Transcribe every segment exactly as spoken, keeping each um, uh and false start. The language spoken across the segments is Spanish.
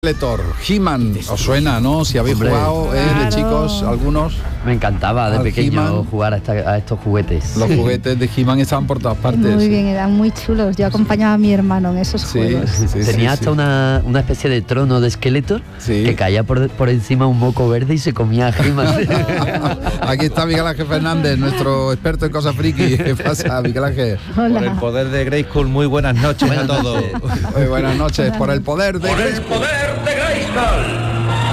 Skeletor, He-Man, os suena, ¿no? Si habéis Hombre, jugado, ¿eh? claro. De chicos, algunos. Me encantaba de Al pequeño He-Man. jugar a, esta- a estos juguetes. Los juguetes de He-Man estaban por todas partes. Muy bien, eran muy chulos. Yo acompañaba a mi hermano en esos Sí, juegos. sí, sí, Tenía sí, hasta sí. Una, una especie de trono de Skeletor Sí. que caía por, por encima un moco verde y se comía a He-Man. Aquí está Miguel Ángel Fernández, nuestro experto en cosas friki. ¿Qué pasa, Miguel Ángel? Por el Hola. poder de Grayskull, muy buenas noches Buenas a todos. noches. Muy buenas noches. Por el poder de ¡Por el Grayskull. poder de Grayskull!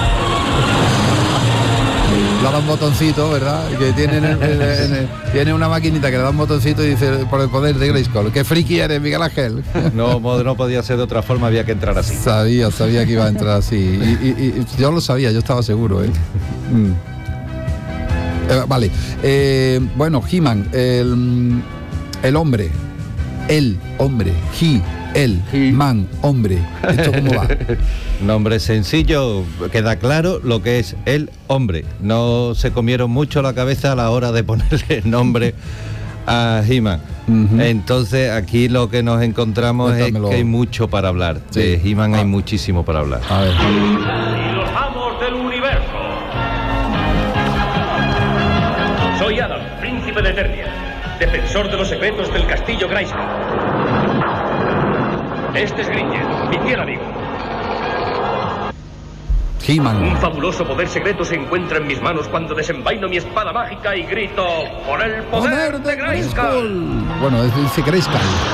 Le da un botoncito, ¿verdad? Que tiene, en el- en el- en el- tiene una maquinita que le da un botoncito y dice por el poder de Grayskull. ¿Qué friki eres, Miguel Ángel? No, mo- no podía ser de otra forma, había que entrar así. Sabía, sabía que iba a entrar así. Y, y- y yo lo sabía, yo estaba seguro, ¿eh? Mm. Eh, vale. Eh, bueno, He-Man, el, el hombre. El hombre. He, el, He. man, hombre. ¿Esto cómo va? Nombre sencillo, queda claro lo que es el hombre. No se comieron mucho la cabeza a la hora de ponerle nombre a He-Man. Ujú. Entonces aquí lo que nos encontramos Cuéntamelo. es que hay mucho para hablar. Sí. De He-Man Ah. hay muchísimo para hablar. A ver. Y los amos del universo. Soy Adam, príncipe de Eternia, defensor de los secretos del castillo Grayskull. Este es Gringer, mi fiel amigo. Un He-Man. fabuloso poder secreto se encuentra en mis manos cuando desenvaino mi espada mágica y grito ¡por el poder de Grayskull! Bueno, es- dice Grayskull.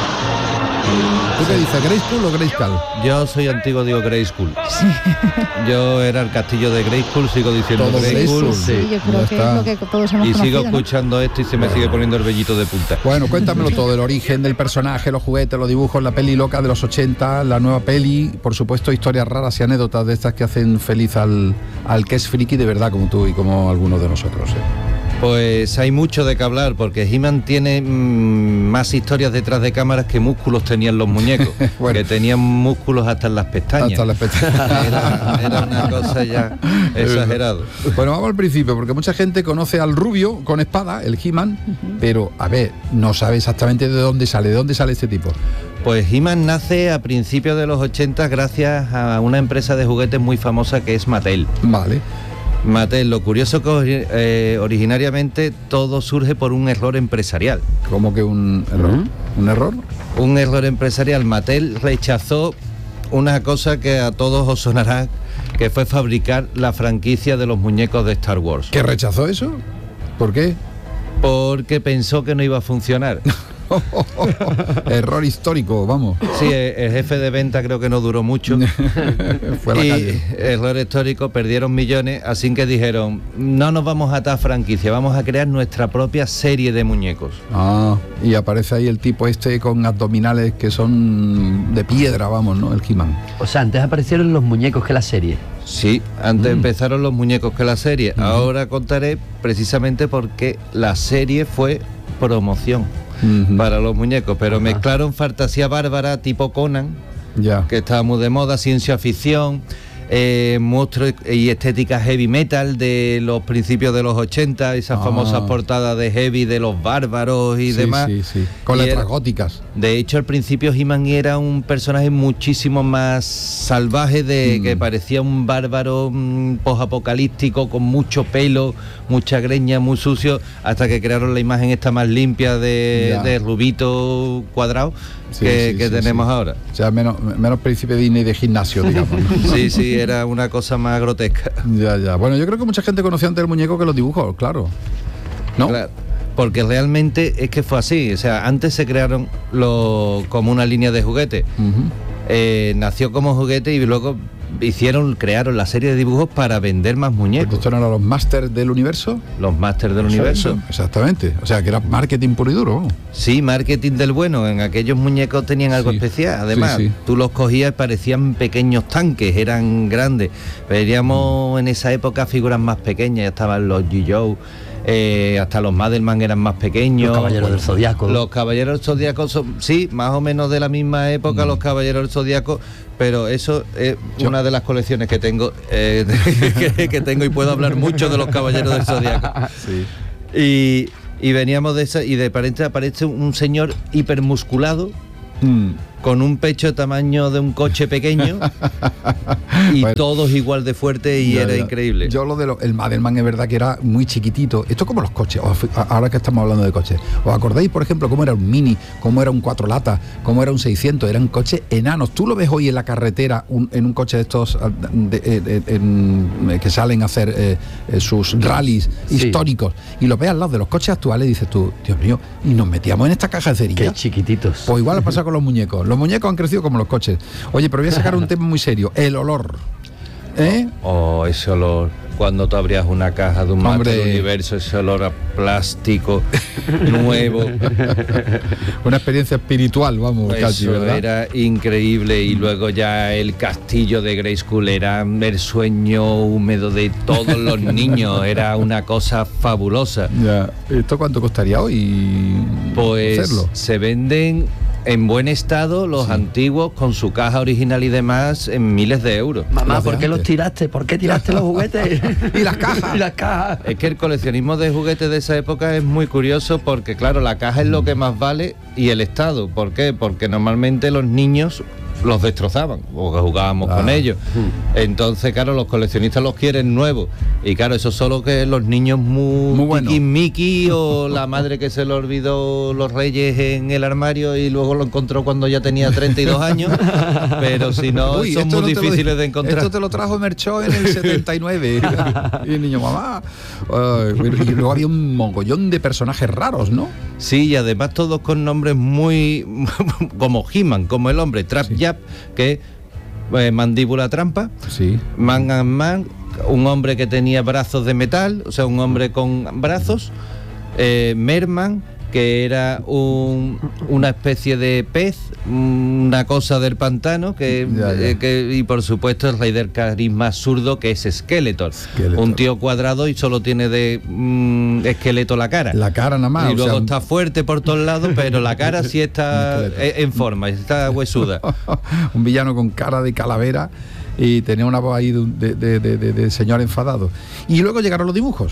¿Tú qué dices, Grayskull o Grayskull? Yo soy antiguo, digo Grayskull. Yo era el castillo de Grayskull, sigo diciendo Todo Grayskull. Grayskull. Sí, yo Ya creo que está. es lo que todos hemos Y conocido, sigo ¿no? escuchando esto y se me sigue poniendo el vellito de punta. Bueno, cuéntamelo todo, el origen del personaje, los juguetes, los dibujos, la peli loca de los ochenta, la nueva peli, por supuesto, historias raras y anécdotas de estas que hacen feliz al, al que es friki de verdad, como tú y como algunos de nosotros. ¿eh? Pues hay mucho de qué hablar, porque He-Man tiene mm, más historias detrás de cámaras que músculos tenían los muñecos, Bueno. que tenían músculos hasta en las pestañas. Hasta la expectativa. Era, era una cosa ya exagerado. Bueno, vamos al principio, porque mucha gente conoce al rubio con espada, el He-Man, pero, a ver, no sabe exactamente de dónde sale, de dónde sale este tipo. Pues He-Man nace a principios de los ochenta gracias a una empresa de juguetes muy famosa que es Mattel. Vale. Mattel, lo curioso que ori- eh, originariamente todo surge por un error empresarial. ¿Cómo que un error? ¿Un error? Un error empresarial. Mattel rechazó una cosa que a todos os sonará, que fue fabricar la franquicia de los muñecos de Star Wars. ¿Que rechazó eso? ¿Por qué? Porque pensó que no iba a funcionar. Error histórico, vamos. Sí, el jefe de venta creo que no duró mucho. Fue a la y calle. error histórico, perdieron millones, así que dijeron, no nos vamos a atar franquicia, vamos a crear nuestra propia serie de muñecos. Ah, y aparece ahí el tipo este con abdominales que son de piedra, vamos, ¿no? El He-Man. O sea, antes aparecieron los muñecos que la serie. Sí, antes Mm. empezaron los muñecos que la serie. Ahora contaré precisamente porque la serie fue promoción Ujú. para los muñecos, pero Ajá. mezclaron fantasía bárbara tipo Conan, Ya. que estaba muy de moda, ciencia ficción, eh, monstruos y estética heavy metal de los principios de los ochenta, esas Ah. famosas portadas de heavy de los bárbaros y Sí, demás. sí, sí. Con Y letras era- góticas. De hecho, al principio He-Man era un personaje muchísimo más salvaje, de Mm. que parecía un bárbaro mm, posapocalíptico, con mucho pelo, mucha greña, muy sucio, hasta que crearon la imagen esta más limpia de, Ya. de rubito cuadrado Sí, que, sí, que sí, tenemos sí. ahora. O sea, menos, menos príncipe Disney de gimnasio, digamos. ¿no? Sí, sí, era una cosa más grotesca. Ya, ya. Bueno, yo creo que mucha gente conoció antes el muñeco que los dibujos, claro. ¿No? Claro, porque realmente es que fue así. O sea, antes se crearon lo, como una línea de juguete. Ujú. Eh, nació como juguete y luego hicieron, crearon la serie de dibujos para vender más muñecos. ¿Estos no eran los Masters del universo? Los Masters del Eso, Universo. eso, exactamente. O sea, que era marketing puro y duro. vamos. Sí, marketing del bueno. En aquellos muñecos tenían algo Sí, especial. Además, sí, sí. tú los cogías y parecían pequeños tanques, eran grandes. Veríamos en esa época figuras más pequeñas. Ya estaban los G. Joe, eh, hasta los Madelman eran más pequeños. Los Caballeros del Zodiaco. Los Caballeros del Zodiaco son, sí, más o menos de la misma época, Mm. los Caballeros del Zodiaco, pero eso es Yo- una de las colecciones que tengo, eh, que, que tengo y puedo hablar mucho de los Caballeros del Zodiaco. Sí. Y, y veníamos de esa, y de repente aparece un señor hipermusculado Mm. con un pecho de tamaño de un coche pequeño y Bueno. todos igual de fuertes y Ya, era ya. increíble. Yo lo de lo- el Madelman es verdad que era muy chiquitito. Esto como los coches. Os- Ahora que estamos hablando de coches, ¿os acordáis, por ejemplo, cómo era un Mini, cómo era un cuatro latas, cómo era un seiscientos? Eran coches enanos. Tú lo ves hoy en la carretera un- en un coche de estos ah, de- eh, eh, en- eh, que salen a hacer eh, eh, sus rallies Sí. históricos y lo ves al lado de los coches actuales y dices tú, Dios mío, y nos metíamos en esta caja de cerilla. Qué chiquititos. Pues igual ha pasado con los muñecos. Los muñecos han crecido como los coches. Oye, pero voy a sacar un tema muy serio. El olor. ¿Eh? Oh, ese olor. Cuando tú abrías una caja de un mapa Hombre. del universo, ese olor a plástico nuevo. Una experiencia espiritual, vamos, casi, Eso ¿verdad? era increíble. Y luego ya el castillo de Grayskull era el sueño húmedo de todos los niños. Era una cosa fabulosa. Ya. ¿Esto cuánto costaría hoy Pues hacerlo? se venden en buen estado los Sí. antiguos con su caja original y demás en miles de euros. Mamá, Las de ¿por qué los antes. tiraste? ¿Por qué tiraste los juguetes? Y las cajas. y las cajas. Es que el coleccionismo de juguetes de esa época es muy curioso porque, claro, la caja es lo que más vale y el estado. ¿Por qué? Porque normalmente los niños los destrozaban o que jugábamos Ah. con ellos. Entonces, claro, los coleccionistas los quieren nuevos. Y claro, eso solo que los niños muy, Muy bueno. tiquismiquis o la madre que se le olvidó los reyes en el armario y luego lo encontró cuando ya tenía treinta y dos años. Pero si no, Uy, son esto muy no te lo- difíciles de encontrar. Esto te lo trajo Merchó en el setenta y nueve. Y el niño, mamá. Ay, bueno, y luego había un mogollón de personajes raros, ¿no? Sí, y además todos con nombres muy como He-Man, como el hombre, Trap Sí. Yap, que eh, mandíbula trampa, Sí. Man and Man, un hombre que tenía brazos de metal, o sea, un hombre con brazos, eh, Merman, que era un- una especie de pez, una cosa del pantano, que, Ya, ya. eh, que- y por supuesto el rey del carisma absurdo, que es Skeletor, Skeletor. un tío cuadrado y solo tiene de mm, esqueleto la cara. La cara nada más. Y o luego sea, está fuerte por todos lados, pero la cara sí está Un esqueleto. eh, en forma, está huesuda. un villano con cara de calavera y tenía una voz ahí de, un- de- de- de- de- de señor enfadado. Y luego llegaron los dibujos.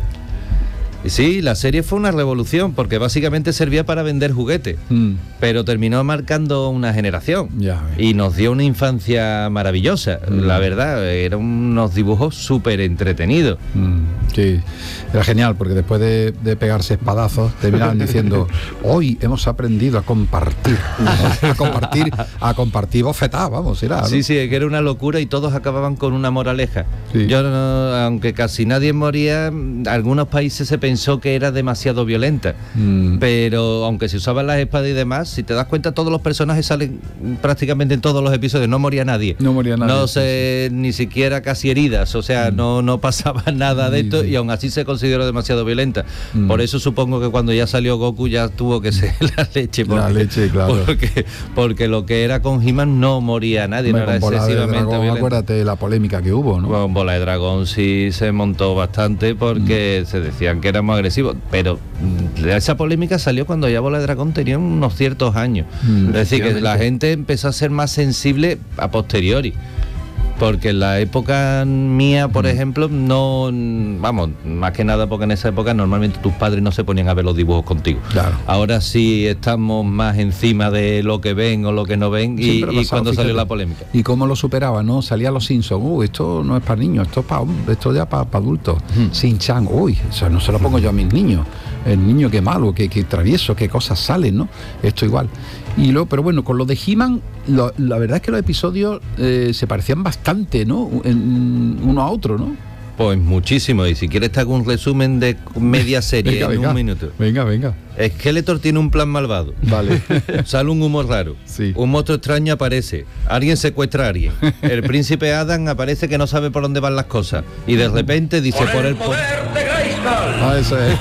Y sí, la serie fue una revolución, porque básicamente servía para vender juguetes, Mm, pero terminó marcando una generación. ya ves. Y nos dio una infancia maravillosa, Mm. la verdad, eran unos dibujos súper entretenidos. Mm, sí, era genial porque después de, de pegarse espadazos terminaban diciendo hoy hemos aprendido a compartir, a compartir, a compartir bofetadas, vamos, era. ¿no? Sí, sí, es que era una locura y todos acababan con una moraleja. Sí. Yo, no- aunque casi nadie moría, algunos países se pensó que era demasiado violenta. Mm, Pero aunque se usaban las espadas y demás, si te das cuenta, todos los personajes salen prácticamente en todos los episodios, no moría nadie. No moría nadie, No sí, se, ni siquiera casi heridas, o sea, no, no pasaba nada de Sí, esto sí. y aún así se consideró demasiado violenta. Mm. Por eso supongo que cuando ya salió Goku ya tuvo que ser la leche. La leche, claro. Porque, porque lo que era con He-Man no moría nadie, hombre, no era con Bola de excesivamente Dragón, violento. acuérdate de la polémica que hubo, ¿no? Con Bola de Dragón sí se montó bastante porque Mm. se decían que éramos agresivos, pero mm, esa polémica salió cuando ya Bola de Dragón tenía unos ciertos años. Mm, Es decir, que la efectivamente. gente empezó a ser más sensible a posteriori. Porque en la época mía, por Mm. ejemplo, no, vamos, más que nada porque en esa época normalmente tus padres no se ponían a ver los dibujos contigo. Claro. Ahora sí estamos más encima de lo que ven o lo que no ven y, Siempre ha y pasado, cuando salió fíjate. la polémica. Y cómo lo superaba, ¿no? Salía los Simpsons, uh, esto no es para niños, esto es para esto ya para adultos. Hmm. Sin Chan, uy, eso no se lo pongo yo a mis niños. El niño qué malo, qué, qué travieso, qué cosas salen, ¿no? Esto igual. Y luego, pero bueno, con lo de He-Man, lo- la verdad es que los episodios eh, se parecían bastante, ¿no? En- uno a otro, ¿no? Pues muchísimo, y si quieres te hago un resumen de media serie Venga, en venga. un minuto. Venga, venga. Skeletor tiene un plan malvado. Vale. Sale un humo raro. Sí. Un monstruo extraño aparece. Alguien secuestra a alguien. El príncipe Adam aparece que no sabe por dónde van las cosas. Y de repente dice ¡Por por el el po- poder de Grayskull! Ah, eso es.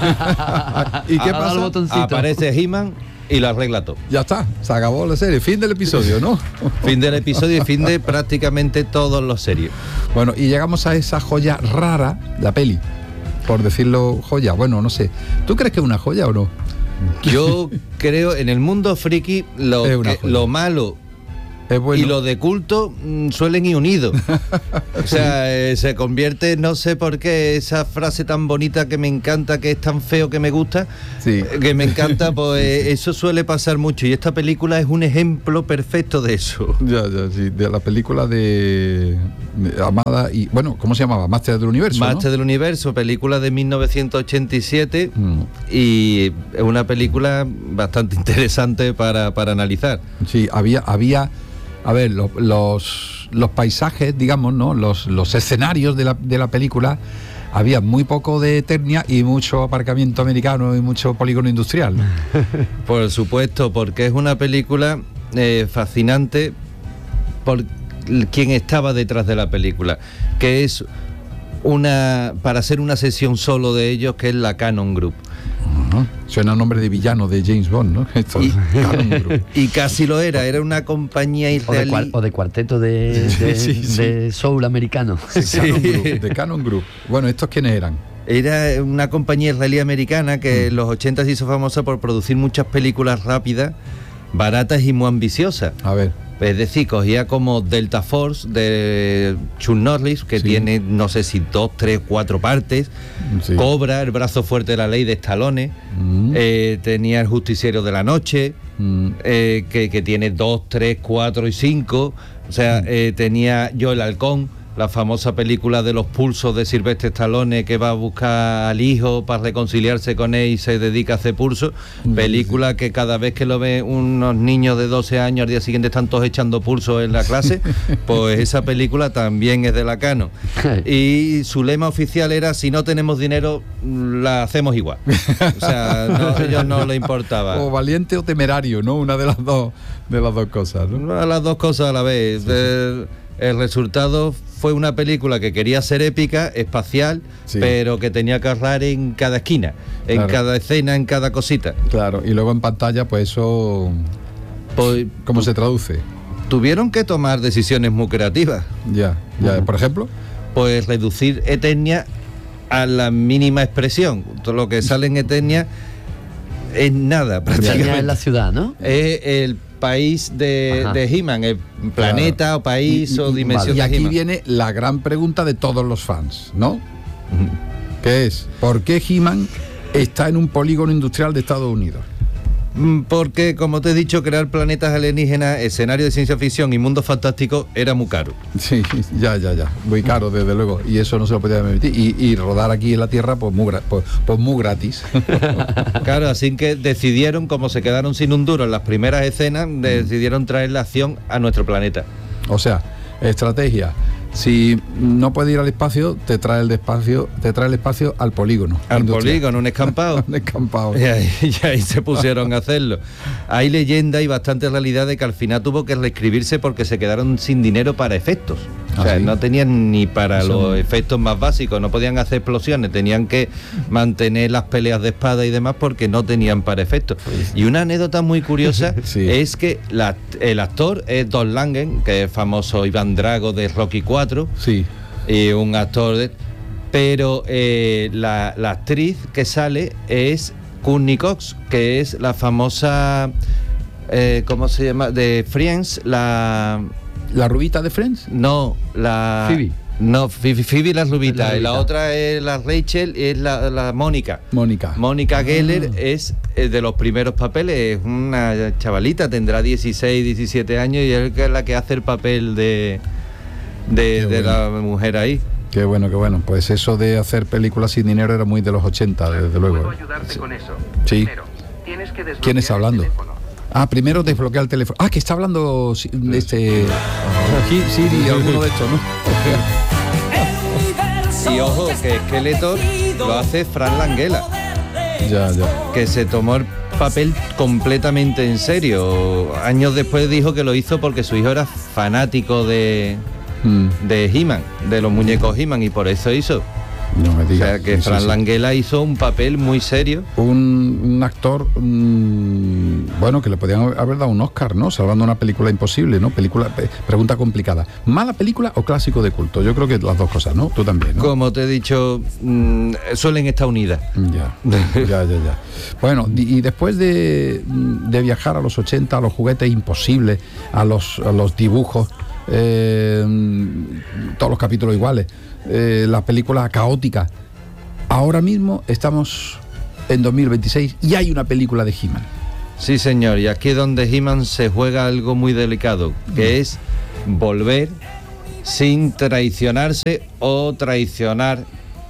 ¿Y qué Ahora pasa? el botoncito. aparece He-Man y lo arregla todo. Ya está, se acabó la serie. Fin del episodio, ¿no? Fin del episodio y fin de prácticamente todos los series. Bueno, y llegamos a esa joya rara, la peli, por decirlo joya. Bueno, no sé. ¿Tú crees que es una joya o no? Yo creo, en el mundo friki, lo, Es una que- joya. lo malo Es bueno. Y los de culto mm, suelen ir unidos. O sea, eh, se convierte, no sé por qué, esa frase tan bonita que me encanta, que es tan feo que me gusta, Sí. eh, que me encanta, pues eh, eso suele pasar mucho. Y esta película es un ejemplo perfecto de eso. Ya, ya, sí, de la película de, de Amada y, bueno, ¿cómo se llamaba? Máster del Universo, Máster ¿no? del Universo, película de mil novecientos ochenta y siete, Mm. y es una película bastante interesante para, para analizar. Sí, había, había, a ver, lo- los, los paisajes, digamos, ¿no? Los, los escenarios de la, de la película, había muy poco de Eternia y mucho aparcamiento americano y mucho polígono industrial. Por supuesto, porque es una película eh, fascinante por quien estaba detrás de la película, que es una, para hacer una sesión solo de ellos, que es la Cannon Group. Ajá. Suena a nombre de villano de James Bond, ¿no? Esto, Y- Cannon Group. Y casi lo era, era una compañía O de, israelí. cuar- o de cuarteto de, de, Sí, sí. de soul americano. Sí. Cannon Group, de Cannon Group. Bueno, ¿estos quiénes eran? Era una compañía israelí americana que en los ochenta se hizo famosa por producir muchas películas rápidas, baratas y muy ambiciosas. A ver. Es decir, cogía como Delta Force de Chuck Norris, que Sí. tiene, no sé si dos, tres, cuatro partes. Sí. Cobra, El brazo fuerte de la ley de Stallone. Mm. Eh, tenía El justiciero de la noche, Mm. eh, que, que tiene dos, tres, cuatro y cinco. O sea, eh, tenía Yo el halcón, la famosa película de los pulsos de Sylvester Stallone, que va a buscar al hijo para reconciliarse con él y se dedica a hacer pulsos. Película que cada vez que lo ven unos niños de doce años, al día siguiente están todos echando pulsos en la clase. Pues esa película también es de la Cannon. Y su lema oficial era: si no tenemos dinero, la hacemos igual. O sea, no, a ellos no les importaba. O valiente o temerario, ¿no? Una de las dos, de las dos cosas, ¿no? A las dos cosas a la vez. El, el resultado fue una película que quería ser épica, espacial, Sí. pero que tenía que ahorrar en cada esquina, en Claro. cada escena, en cada cosita. Claro, y luego en pantalla, pues eso, Pues, ¿cómo se traduce? tuvieron que tomar decisiones muy creativas. Ya, ya, por ejemplo. Pues reducir Eternia a la mínima expresión. Todo lo que sale en Eternia es nada, Eternia prácticamente. en la ciudad, ¿no? Es el país de, Ajá. de He-Man, el planeta Claro. o país Y- o y- dimensión Y de aquí He-Man. viene la gran pregunta de todos los fans, ¿no? Que es, ¿por qué He-Man está en un polígono industrial de Estados Unidos? Mm, Porque, como te he dicho, crear planetas alienígenas, escenario de ciencia ficción y mundos fantásticos era muy caro. Sí, ya, ya, ya. Muy caro, desde luego. Y eso no se lo podía permitir. Y, y rodar aquí en la Tierra, pues muy, gra- pues, pues muy gratis. Claro, así que decidieron, como se quedaron sin un duro en las primeras escenas, decidieron traer la acción a nuestro planeta. O sea, estrategia. Si no puedes ir al espacio, te trae el espacio, te trae el espacio al polígono. Al industrial. polígono, un escampado. Un escampado. Y ahí, y ahí se pusieron a hacerlo. Hay leyenda y bastante realidad de que al final tuvo que reescribirse porque se quedaron sin dinero para efectos. O ¿Ah, sea, sí? no tenían ni para Eso los no. efectos más básicos, no podían hacer explosiones, tenían que mantener las peleas de espada y demás porque no tenían para efectos. Y una anécdota muy curiosa Sí. es que la- el actor es Don Langen, que es famoso Iván Drago de Rocky cuatro, Sí. y un actor de, pero eh, la, la actriz que sale es Courtney Cox, que es la famosa eh, ¿cómo se llama? De Friends, la ¿La rubita de Friends? no, la Phoebe. no, Phoebe, Phoebe la rubita, La y la rubita. otra es la Rachel, y es la, la Mónica. Mónica. Mónica Geller es eh, de los primeros papeles, es una chavalita, tendrá dieciséis, diecisiete años y es la que hace el papel de de, Qué de bueno. la mujer ahí. Qué bueno, qué bueno. Pues eso de hacer películas sin dinero era muy de los ochenta, desde ¿Puedo luego. ayudarte con eso? Sí. Primero, tienes que desbloquear ¿Quién está el hablando? teléfono. Ah, primero desbloquear el teléfono. Ah, que está hablando si- este Gi- Siri, alguno de estos, ¿no? Y ojo, que Skeletor lo hace Fran Langella, Ya, ya. que se tomó el papel completamente en serio. Años después dijo que lo hizo porque su hijo era fanático de, Mm. de He-Man, de los muñecos He-Man, y por eso hizo. No me O digas. sea que Sí, Frank sí. Langella hizo un papel muy serio. Un, un actor, mm, bueno, que le podían haber dado un Oscar, ¿no? Salvando una película imposible, ¿no? Película, pe- pregunta complicada. ¿Mala película o clásico de culto? Yo creo que las dos cosas, ¿no? Tú también, ¿no? Como te he dicho, mm, suelen estar unidas. Ya, ya, ya, ya. Bueno, y y después de, de viajar a los ochenta, a los juguetes imposibles, a los, a los dibujos, eh, todos los capítulos iguales, eh, la película caótica, ahora mismo estamos en dos mil veintiséis y hay una película de He-Man. Sí, señor, y aquí es donde He-Man se juega algo muy delicado, que es volver sin traicionarse o traicionar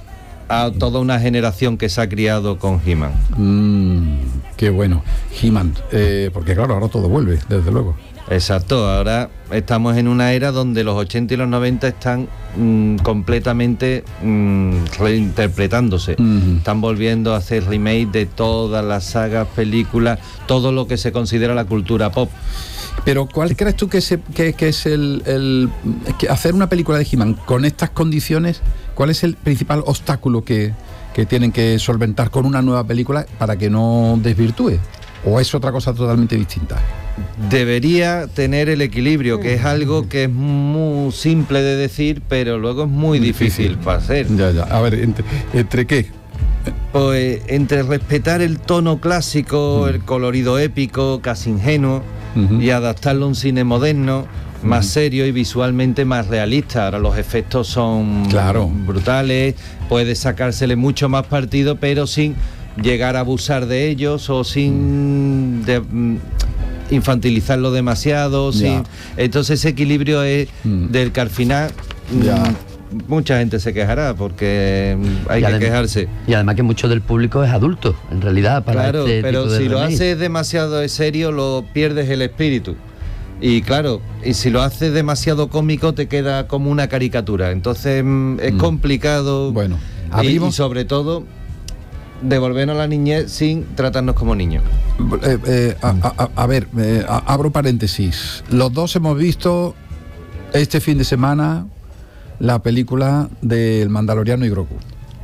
a toda una generación que se ha criado con He-Man. Mm, qué bueno, He-Man, eh, porque claro, ahora todo vuelve, desde luego. Exacto, ahora estamos en una era donde los ochenta y los noventa están mm, completamente mm, reinterpretándose. Ujú. Están volviendo a hacer remake de todas las sagas, películas, todo lo que se considera la cultura pop. Pero ¿cuál crees tú que, se, que, que es el, el que hacer una película de He-Man con estas condiciones? ¿Cuál es el principal obstáculo que, que tienen que solventar con una nueva película para que no desvirtúe? ¿O es otra cosa totalmente distinta? Debería tener el equilibrio, que es algo que es muy simple de decir, pero luego es muy difícil para hacer. Ya, ya. A ver, ¿entre, entre qué? Pues entre respetar el tono clásico, el colorido épico, casi ingenuo, Ujú. y adaptarlo a un cine moderno, más serio y visualmente más realista. Ahora los efectos son Claro. brutales, puede sacársele mucho más partido, pero sin llegar a abusar de ellos o sin de- mm, infantilizarlo demasiado. Ya. Sin, entonces ese equilibrio es Mm. del que al final mm, Ya. mucha gente se quejará porque mm, hay Y que adem- quejarse. Y además que mucho del público es adulto, en realidad, para Claro, este pero tipo de si lo remake. haces demasiado en serio, lo pierdes el espíritu. Y claro, y si lo haces demasiado cómico, te queda como una caricatura. Entonces mm, es Mm. complicado. Bueno, y, abrimos- y sobre todo, devolvernos a la niñez sin tratarnos como niños. Eh, eh, a, a- a ver, eh, a- abro paréntesis. Los dos hemos visto este fin de semana la película del Mandaloriano y Grogu.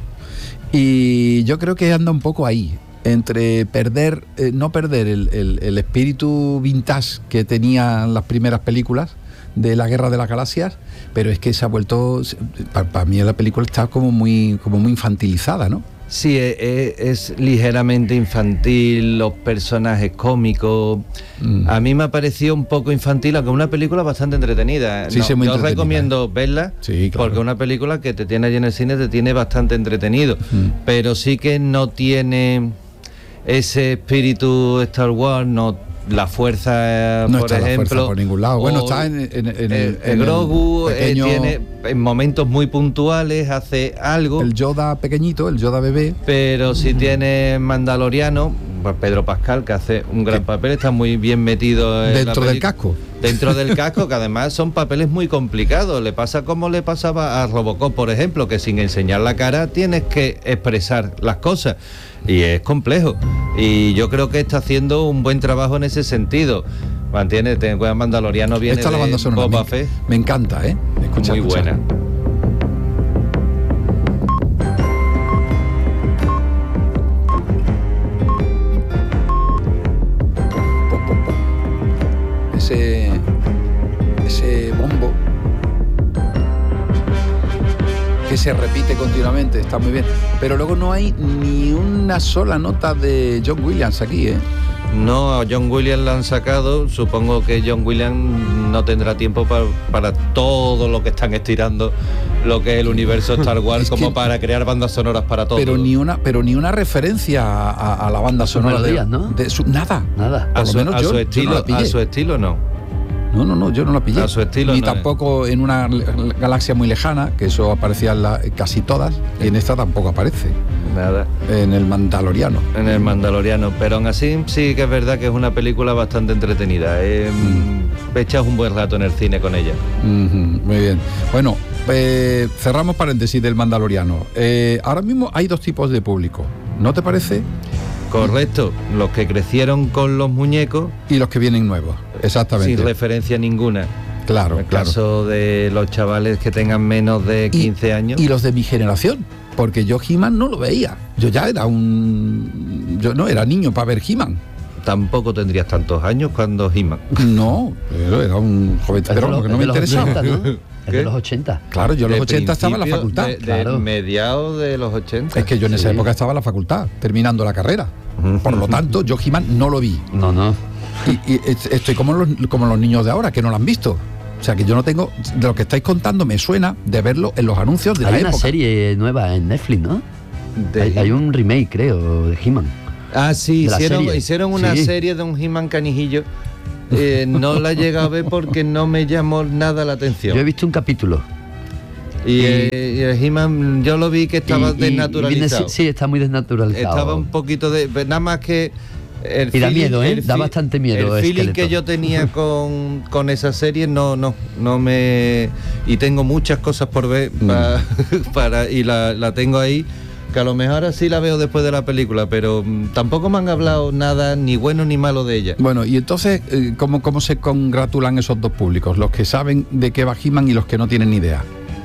Y yo creo que anda un poco ahí, entre perder, eh, no perder el, el- el espíritu vintage que tenían las primeras películas de la Guerra de las Galaxias, pero es que se ha vuelto, para mí la película está como muy, como muy infantilizada, ¿no? Sí, es, es- es ligeramente infantil, los personajes cómicos. Mm. A mí me ha parecido un poco infantil, aunque es una película bastante entretenida. Sí, sí, muy yo entretenida, recomiendo verla, Sí, claro. porque es una película que te tiene allí en el cine, te tiene bastante entretenido. Mm. Pero sí que no tiene ese espíritu Star Wars, no la fuerza, No por está la ejemplo. fuerza por ningún lado. Bueno, o está en, en- en el, el, en el Grogu eh, pequeño- tiene en momentos muy puntuales, hace algo. el Yoda pequeñito, el Yoda bebé. Pero si tiene Mandaloriano, pues Pedro Pascal, que hace un gran papel, está muy bien metido en la Dentro del peli- casco. Dentro del casco, que además son papeles muy complicados. Le pasa como le pasaba a Robocop, por ejemplo, que sin enseñar la cara tienes que expresar las cosas. Y es complejo. Y yo creo que está haciendo un buen trabajo en ese sentido. Mantiene, ten en cuenta, Mandaloriano viene Esta es la banda de sonora. Boba me, Fett. me encanta, ¿eh? Escucha, Muy escucha. buena. Po, po, po. Ese, ese bombo que se repite continuamente, está muy bien. Pero luego no hay ni una sola nota de John Williams aquí, ¿eh? No, a John Williams la han sacado. Supongo que John Williams no tendrá tiempo para, para todo lo que están estirando, lo que es el universo Star Wars, Es como que- para crear bandas sonoras para todo. Pero ni una, pero ni una referencia a, a- a la banda Sus sonora de, melodías, ¿no? de su- nada. Nada. a por lo su, menos a yo- su yo no estilo, la pillé. a su estilo no. No, no, no, yo no la pillé. A su estilo Ni no es. tampoco en una le- galaxia muy lejana, que eso aparecía en la- casi todas, y en esta tampoco aparece, Nada. en el Mandaloriano. En el Mandaloriano, pero aún así sí que es verdad que es una película bastante entretenida. Eh, Mm. Echas un buen rato en el cine con ella. Ujú, muy bien. Bueno, eh, cerramos paréntesis del Mandaloriano. Eh, ahora mismo hay dos tipos de público, ¿no te parece? Correcto, los que crecieron con los muñecos Y los que vienen nuevos, exactamente. sin referencia ninguna. Claro, En el claro. caso de los chavales que tengan menos de quince y, años. Y los de mi generación, porque yo He-Man no lo veía. Yo ya era un... Yo no era niño para ver He-Man. Tampoco tendrías tantos años cuando He-Man. No, pero era un joven Es de pero los- que no es me de los interesaba. ochenta, ¿no? Es ¿Qué? de los ochenta. Claro, yo en los De ochenta estaba en la principio, facultad. De, de Claro. mediados de los ochenta. Es que yo en esa Sí. época estaba en la facultad, terminando la carrera. Por lo tanto, yo He-Man no lo vi. No, no. Y, y est- estoy como los, como los niños de ahora, que no lo han visto. O sea, que yo no tengo... De lo que estáis contando me suena de verlo en los anuncios de Hay la una época. serie nueva en Netflix, ¿no? De Hay, hay un remake, creo, de He-Man. Ah, sí, de la hicieron, serie. hicieron una Sí. serie de un He-Man canijillo. Eh, no la he llegado a ver porque no me llamó nada la atención. Yo he visto un capítulo. Y, eh, y el He-Man, yo lo vi que estaba Y- y- y viene- desnaturalizado. sí, está muy desnaturalizado. Estaba un poquito de... Nada más que... El Y da feeling- miedo, ¿eh? el Da fi- bastante miedo, El feeling Skeletor. que yo tenía con, con esa serie no, no, no me... Y tengo muchas cosas por ver Mm. pa- para, y la, la tengo ahí, que a lo mejor así la veo después de la película, pero mm, tampoco me han hablado nada ni bueno ni malo de ella. Bueno, y entonces, eh, ¿cómo, ¿cómo se congratulan esos dos públicos? Los que saben de qué va He-Man y los que no tienen ni idea.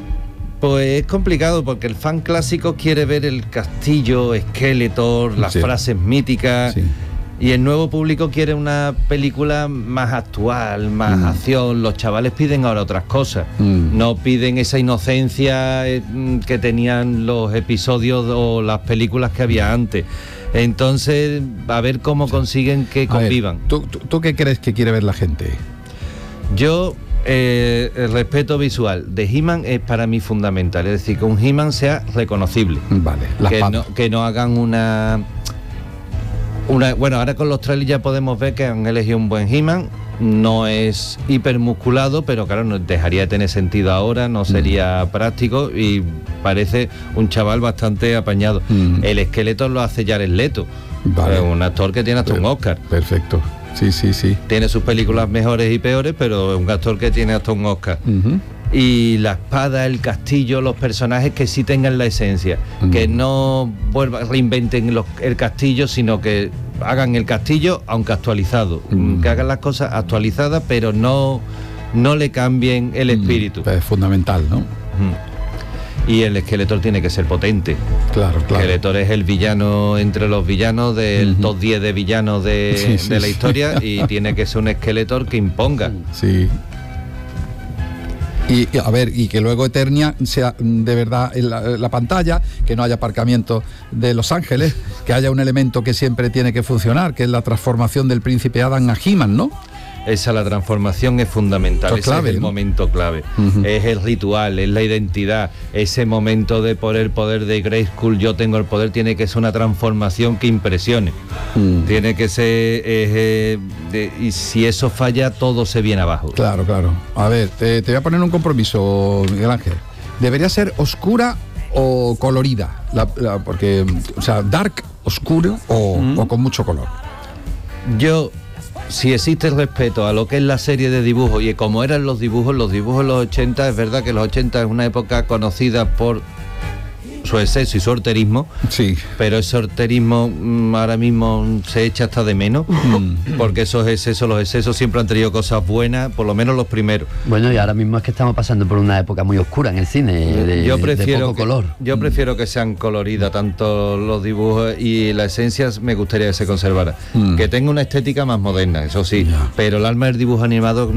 Pues es complicado porque el fan clásico quiere ver el castillo, Skeletor, las Sí. frases míticas. Sí. Y el nuevo público quiere una película más actual, más Mm. acción. Los chavales piden ahora otras cosas. Mm. No piden esa inocencia eh, mm, que tenían los episodios o las películas que había antes. Entonces, a ver cómo consiguen que A ver, convivan. ¿tú, tú, tú qué crees que quiere ver la gente? Yo, eh, el respeto visual de He-Man es para mí fundamental. Es decir, que un He-Man sea reconocible. Vale, las que, patas. no, que no hagan una, una... Bueno, ahora con los trailers ya podemos ver que han elegido un buen He-Man. No es hipermusculado, pero claro, no dejaría de tener sentido ahora, no sería práctico y parece un chaval bastante apañado. Mm. El esqueleto lo hace Jared Leto, Vale. es un actor que tiene hasta un Oscar. Perfecto. Sí, sí, sí. Tiene sus películas mejores y peores, pero es un actor que tiene hasta un Oscar. Ujú. Y la espada, el castillo, los personajes que sí tengan la esencia, Mm. que no vuelvan, reinventen los- el castillo, sino que hagan el castillo aunque actualizado, Mm. que hagan las cosas actualizadas, pero no, no le cambien el espíritu. Es fundamental, ¿no? Mm. Y el Skeletor tiene que ser potente. Claro, claro. Skeletor es el villano entre los villanos del Ujú. top diez de villanos de, Sí, sí, de la sí. historia y tiene que ser un Skeletor que imponga. Sí. Y, y, a ver, y que luego Eternia sea mm, de verdad en la, la pantalla, que no haya aparcamiento de Los Ángeles, que haya un elemento que siempre tiene que funcionar, que es la transformación del príncipe Adam a He-Man, ¿no? Esa, la transformación es fundamental, Eso es ese clave, es el ¿no? momento clave. Ujú. Es el ritual, es la identidad, ese momento de por el poder de Grayskull, yo tengo el poder, tiene que ser una transformación que impresione. Mm. Tiene que ser, eh, eh, de- y si eso falla, todo se viene abajo. Claro, claro. A ver, te, te voy a poner un compromiso, Miguel Ángel. ¿Debería ser oscura o colorida? La- la- porque, o sea, dark, oscuro o, o con mucho color. Yo, si existe el respeto a lo que es la serie de dibujos y como eran los dibujos, los dibujos de los ochenta, es verdad que los ochenta es una época conocida por su exceso y su horterismo, Sí. pero ese horterismo mm, ahora mismo se echa hasta de menos, porque esos excesos, los excesos siempre han tenido cosas buenas, por lo menos los primeros. Bueno, y ahora mismo es que estamos pasando por una época muy oscura en el cine, de, yo de prefiero poco que, color. yo prefiero que sean coloridas tanto los dibujos y la esencia me gustaría que se conservara, Mm. que tenga una estética más moderna, eso sí, Ya. pero el alma del dibujo animado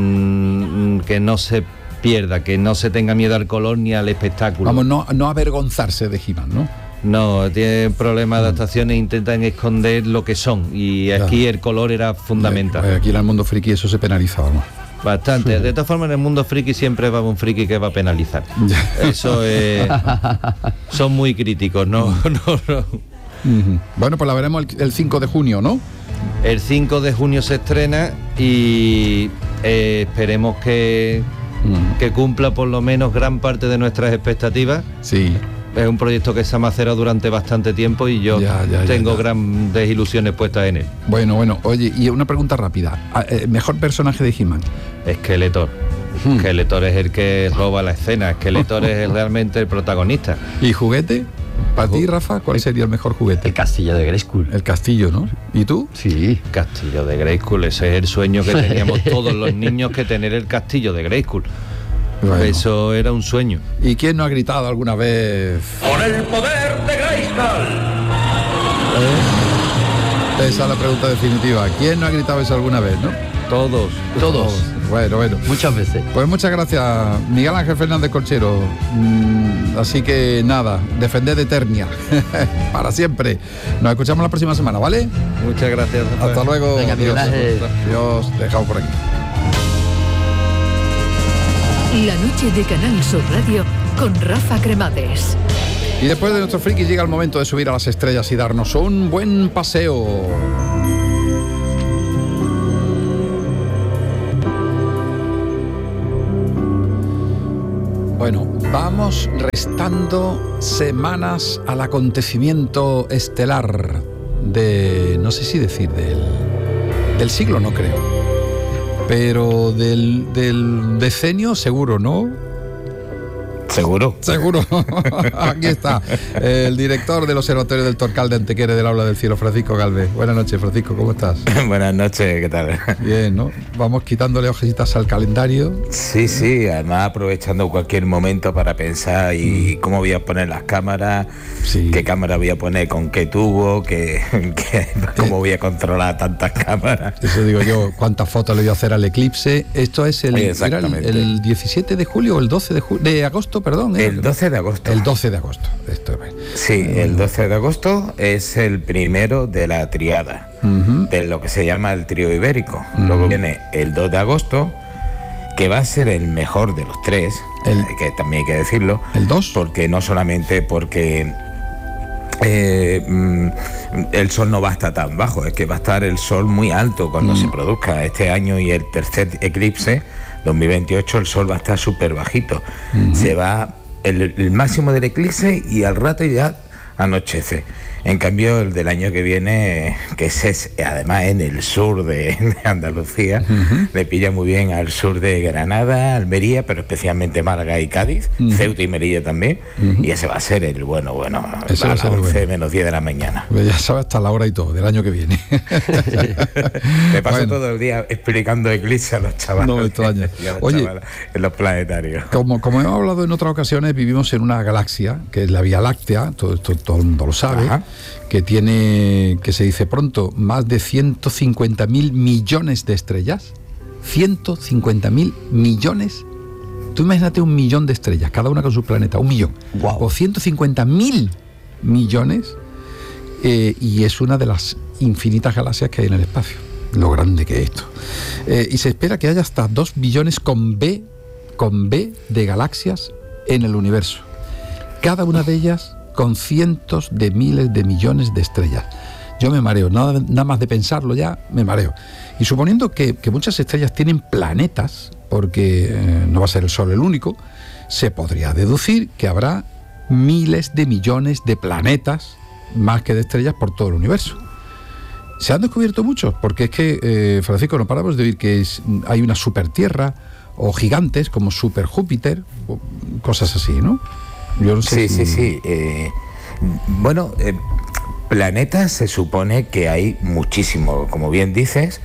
mm, que no se pierda, que no se tenga miedo al color ni al espectáculo. Vamos, no, no avergonzarse de He-Man, ¿no? No, tienen problemas de adaptación e intentan esconder lo que son y aquí Ya. el color era fundamental. Eh, Aquí en el mundo friki eso se penalizaba, ¿no? Bastante. De todas formas, en el mundo friki siempre va un friki que va a penalizar. Ya. Eso es... Son muy críticos, ¿no? no, no. Ujú. Bueno, pues la veremos el, el cinco de junio, ¿no? El cinco de junio se estrena y eh, esperemos que, Mm. que cumpla por lo menos gran parte de nuestras expectativas. Sí. Es un proyecto que se ha macerado durante bastante tiempo y yo Ya, ya, ya, tengo ya. grandes ilusiones puestas en él. Bueno, bueno. Oye, y una pregunta rápida. Ah, eh, ¿Mejor personaje de He-Man? Skeletor. Skeletor es el que roba la escena, Skeletor es el- realmente el protagonista. ¿Y juguete? Para ti, Rafa, ¿cuál sería el mejor juguete? El castillo de Grayskull. El castillo, ¿no? ¿Y tú? Sí. Castillo de Grayskull, ese es el sueño que teníamos todos los niños, que tener el castillo de Grayskull. Bueno. Eso era un sueño. ¿Y quién no ha gritado alguna vez? ¡Con el poder de Grayskull! ¿Eh? Esa es la pregunta definitiva. ¿Quién no ha gritado eso alguna vez, no? Todos. Todos. Bueno, bueno. Muchas veces. Pues muchas gracias, Miguel Ángel Fernández Colchero. Mm, así que nada, defended Eternia. Para siempre. Nos escuchamos la próxima semana, ¿vale? Muchas gracias, Rafael. Hasta luego. Venga, Miguel Ángel. Dios, dejamos por aquí. La noche de Canal Sur Radio con Rafa Cremades. Y después de nuestro friki llega el momento de subir a las estrellas y darnos un buen paseo. Bueno, vamos restando semanas al acontecimiento estelar de, no sé si decir del, del siglo, no creo, pero del, del decenio seguro, ¿no? ¿Seguro? Seguro. Aquí está el director del Observatorio del Torcal de Antequera del Aula del Cielo, Francisco Galvez. Buenas noches, Francisco, ¿cómo estás? Buenas noches, ¿qué tal? Bien, ¿no? Vamos quitándole hojecitas al calendario. Sí, sí, además aprovechando cualquier momento para pensar y cómo voy a poner las cámaras, Sí. qué cámara voy a poner, con qué tubo, qué, qué- cómo voy a controlar tantas cámaras. Eso digo yo, cuántas fotos le voy a hacer al eclipse. Esto es el, era el, Exactamente. el diecisiete de julio o el doce de, ju- de agosto, perdón. ¿eh? El doce de agosto. El doce de agosto. Esto es. Sí, el doce de agosto es el primero de la triada, Ujú. de lo que se llama el trío ibérico. Ujú. Luego viene el dos de agosto, que va a ser el mejor de los tres, El- hay que también hay que decirlo. ¿El dos? Porque no solamente porque eh, mm, el sol no va a estar tan bajo, es que va a estar el sol muy alto cuando Mm. se produzca este año, y el tercer eclipse dos mil veintiocho el sol va a estar súper bajito. Se va el, el máximo del eclipse y al rato ya anochece. En cambio, el del año que viene, que ese es además en el sur de, de Andalucía, le pilla muy bien al sur de Granada, Almería, pero especialmente Málaga y Cádiz, Ujú. Ceuta y Melilla también, y ese va a ser el bueno, bueno, Ese a va a las ser el once bueno. menos diez de la mañana. Pues ya sabes hasta la hora y todo, del año que viene. Me paso Bueno. todo el día explicando eclipses a los chavales. No me extraña. y a los Oye. chavales en los planetarios. Como, como hemos hablado en otras ocasiones, vivimos en una galaxia, que es la Vía Láctea, todo esto todo el mundo lo sabe, Ajá. que tiene, que se dice pronto, más de ciento cincuenta mil millones de estrellas. ciento cincuenta mil millones. Tú imagínate un millón de estrellas, cada una con su planeta, un millón. Guau. O ciento cincuenta mil millones, eh, y es una de las infinitas galaxias que hay en el espacio. Lo grande que es esto. Eh, y se espera que haya hasta dos billones con B, con B de galaxias en el universo. Cada una de ellas con cientos de miles de millones de estrellas. Yo me mareo, nada, nada más de pensarlo ya, me mareo. Y suponiendo que, que muchas estrellas tienen planetas, porque eh, no va a ser el Sol el único, se podría deducir que habrá miles de millones de planetas, más que de estrellas, por todo el universo. Se han descubierto muchos, porque es que, eh, Francisco, no paramos de oír que es- hay una supertierra, o gigantes como Super Júpiter, o cosas así, ¿no? Yo no sé Sí, si- sí, sí. eh, bueno, eh, planetas se supone que hay muchísimo, como bien dices.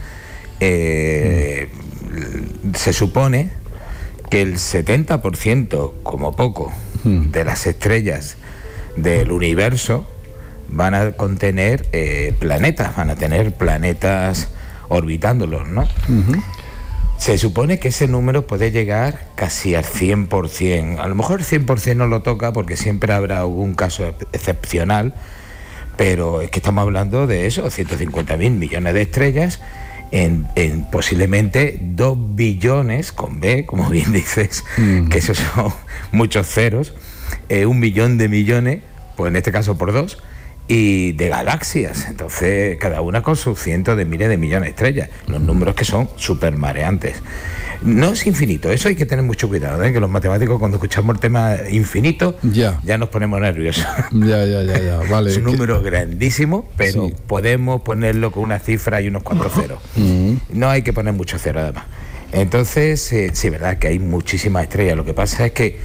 eh, Se supone que el setenta por ciento, como poco, Mm. de las estrellas del universo van a contener eh, planetas, van a tener planetas orbitándolos, ¿no? Ujú. Se supone que ese número puede llegar casi al cien por ciento. A lo mejor el cien por ciento no lo toca porque siempre habrá algún caso ex- excepcional, pero es que estamos hablando de eso, ciento cincuenta mil millones de estrellas en, en posiblemente dos billones, con B, como bien dices, Mm. que esos son muchos ceros, eh, un millón de millones, pues en este caso por dos, y de galaxias. Entonces, cada una con sus cientos de miles de millones de estrellas. Los números que son súper mareantes. No es infinito, eso hay que tener mucho cuidado, ¿eh? Que los matemáticos, cuando escuchamos el tema infinito, Ya. ya nos ponemos nerviosos. Ya, ya, ya, ya, vale. Es un que- número grandísimo, pero Sí. podemos ponerlo con una cifra y unos cuatro ceros. Mm. No hay que poner muchos ceros además. Entonces, eh, sí, verdad que hay muchísimas estrellas. Lo que pasa es que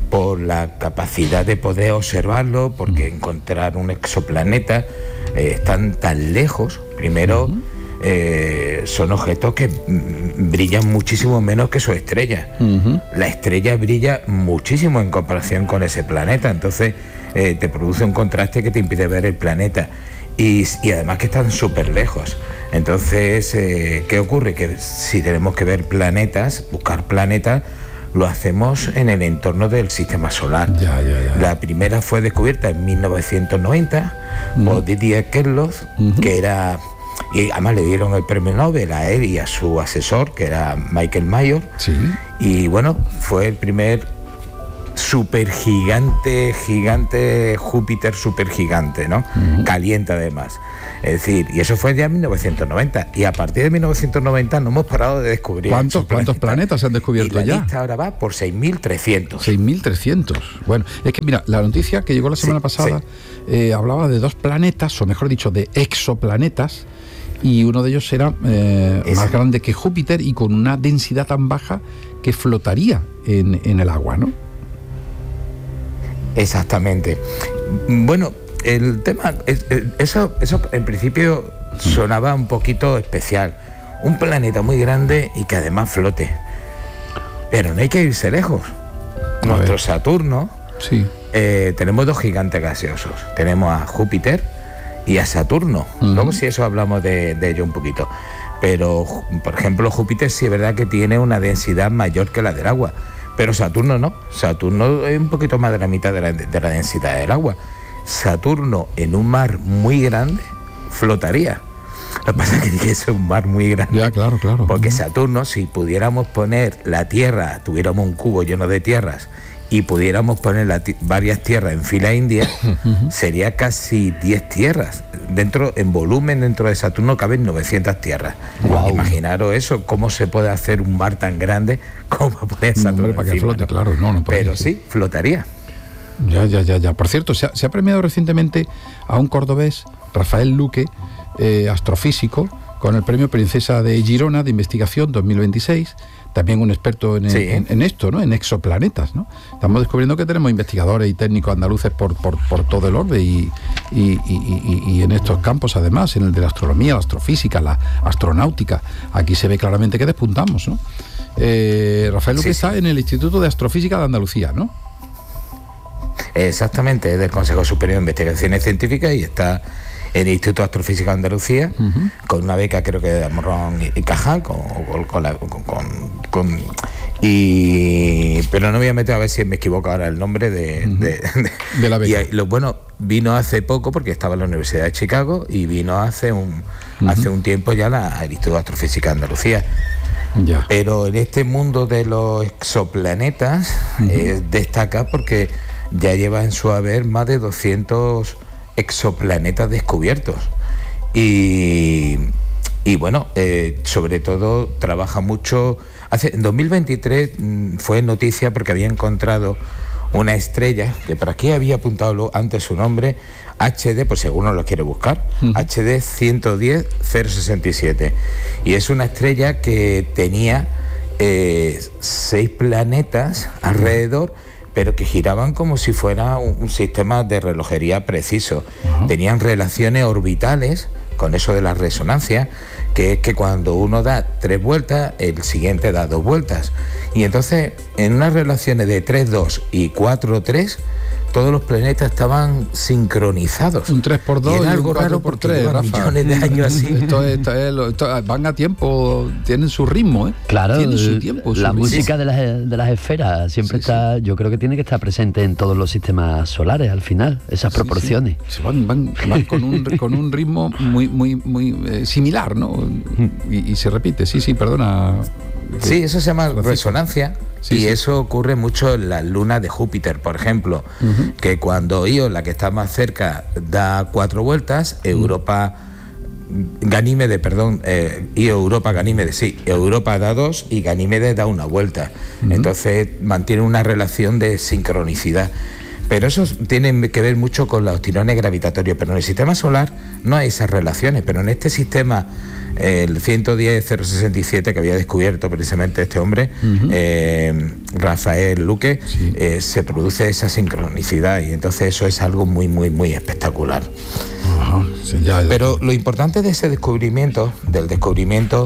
por la capacidad de poder observarlo, porque encontrar un exoplaneta eh, están tan lejos. Primero, uh-huh. eh, son objetos que mm, brillan muchísimo menos que su estrella. Uh-huh. La estrella brilla muchísimo en comparación con ese planeta, entonces eh, te produce un contraste que te impide ver el planeta. Y, y además que están súper lejos. Entonces, eh, ¿qué ocurre? Que si tenemos que ver planetas, buscar planetas, lo hacemos en el entorno del sistema solar. Ya, ya, ya. La primera fue descubierta en mil novecientos noventa uh-huh. por Didier Queloz, uh-huh. que era, y además le dieron el premio Nobel a él y a su asesor, que era Michael Mayor. Sí. Y bueno, fue el primer supergigante, gigante, Júpiter supergigante, ¿no? Uh-huh. Caliente además. Es decir, y eso fue ya en mil novecientos noventa. Y a partir de mil novecientos noventa no hemos parado de descubrir. ¿Cuántos, ¿cuántos planetas se han descubierto y la ya? La lista ahora va por seis mil trescientos. seis mil trescientos. Bueno, es que mira, la noticia que llegó la semana sí, pasada sí. Eh, hablaba de dos planetas, o mejor dicho, de exoplanetas, y uno de ellos era eh, más grande que Júpiter y con una densidad tan baja que flotaría en, en el agua, ¿no? Exactamente. Bueno, el tema, es, eso, eso en principio sonaba un poquito especial. Un planeta muy grande y que además flote. Pero no hay que irse lejos. A Nuestro ver. Saturno, sí. eh, tenemos dos gigantes gaseosos. Tenemos a Júpiter y a Saturno. Uh-huh. Luego si eso hablamos de, de ello un poquito. Pero, por ejemplo, Júpiter sí es verdad que tiene una densidad mayor que la del agua. Pero Saturno no. Saturno es un poquito más de la mitad de la, de la densidad del agua. Saturno en un mar muy grande flotaría. Lo que pasa es que tiene que ser un mar muy grande. Ya, claro, claro. Porque Saturno, si pudiéramos poner la Tierra, tuviéramos un cubo lleno de tierras y pudiéramos poner la t- varias tierras en fila india, uh-huh. sería casi diez tierras. Dentro, en volumen, dentro de Saturno caben novecientas tierras. Wow. Imaginaros eso, cómo se puede hacer un mar tan grande como poner Saturno. No, hombre, para que flote, ¿no? Claro, no, no. Pero sí, flotaría. Ya, ya, ya, ya. Por cierto, se ha, se ha premiado recientemente a un cordobés, Rafael Luque, eh, astrofísico, con el premio Princesa de Girona de Investigación dos mil veintiséis. También un experto en, sí. en, en esto, ¿no? En exoplanetas, ¿no? Estamos descubriendo que tenemos investigadores y técnicos andaluces por, por, por todo el orbe y, y, y, y, y en estos campos además, en el de la astronomía, la astrofísica, la astronáutica. Aquí se ve claramente que despuntamos, ¿no? Eh, Rafael Luque sí, está sí. en el Instituto de Astrofísica de Andalucía, ¿no? Exactamente, es del Consejo Superior de Investigaciones Científicas y está en el Instituto de Astrofísica de Andalucía, uh-huh. con una beca creo que de Morrón y Cajal, con, con, con, la, con, con, con y pero no me voy a meter a ver si me equivoco ahora el nombre de, uh-huh. de, de, de la beca. Y lo bueno, vino hace poco porque estaba en la Universidad de Chicago y vino hace un uh-huh. hace un tiempo ya la, al Instituto de Astrofísica de Andalucía. Ya. Pero en este mundo de los exoplanetas uh-huh. eh, destaca porque ya lleva en su haber más de doscientos exoplanetas descubiertos y, y bueno, eh, sobre todo trabaja mucho. Hace, en dos mil veintitrés mmm, fue noticia porque había encontrado una estrella, que por aquí había apuntado antes su nombre, H D, pues si alguno lo quiere buscar, uh-huh. H D ciento diez cero sesenta y siete, y es una estrella que tenía eh, seis planetas alrededor, pero que giraban como si fuera un, un sistema de relojería preciso. Uh-huh. Tenían relaciones orbitales, con eso de la resonancia, que es que cuando uno da tres vueltas, el siguiente da dos vueltas. Y entonces, en unas relaciones de tres dos y cuatro tres, todos los planetas estaban sincronizados. Un tres por dos y, y algo un cuatro por tres, Rafa. Millones de años así. Esto, esto, esto, esto, van a tiempo, tienen su ritmo, ¿eh? Claro, tienen su tiempo, su la ritmo. música de las, de las esferas siempre sí, está, sí. yo creo que tiene que estar presente en todos los sistemas solares al final, esas proporciones. Sí, sí. Van, van, van con, un, con un ritmo muy, muy, muy eh, similar, ¿no? Y, y se repite, sí, sí, perdona. Sí, eso se llama resonancia. Sí, y sí. eso ocurre mucho en las lunas de Júpiter, por ejemplo, uh-huh. que cuando Io, la que está más cerca, da cuatro vueltas, uh-huh. Europa, Ganímede, perdón, eh, Io, Europa, Ganímede, sí, Europa da dos y Ganímede da una vuelta. Uh-huh. Entonces mantiene una relación de sincronicidad. Pero eso tiene que ver mucho con los tirones gravitatorios, pero en el sistema solar no hay esas relaciones, pero en este sistema, el ciento diez cero sesenta y siete que había descubierto precisamente este hombre, uh-huh. eh, Rafael Luque, sí. eh, se produce esa sincronicidad y entonces eso es algo muy, muy, muy espectacular. Uh-huh. Sí, ya, ya. Pero lo importante de ese descubrimiento, del descubrimiento